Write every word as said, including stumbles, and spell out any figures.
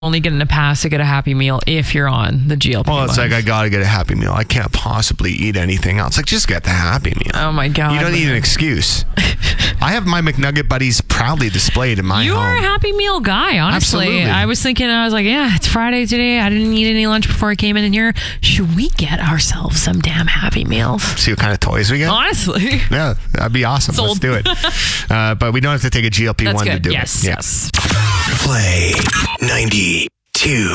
only getting a pass to get a Happy Meal if you're on the G L P one. Well, it's like, I gotta get a Happy Meal. I can't possibly eat anything else. Like, just get the Happy Meal. Oh my God. You don't need an excuse. I have my McNugget buddies proudly displayed in my you home. are a Happy Meal guy, honestly. Absolutely. I was thinking, I was like, yeah, it's Friday today. I didn't eat any lunch before I came in here. Should we get ourselves some damn Happy Meals? See what kind of toys we get? Honestly. Yeah, that'd be awesome. Sold. Let's do it. Uh, but we don't have to take a G L P one That's to good. do Yes, it. Yeah. yes. Play ninety-two.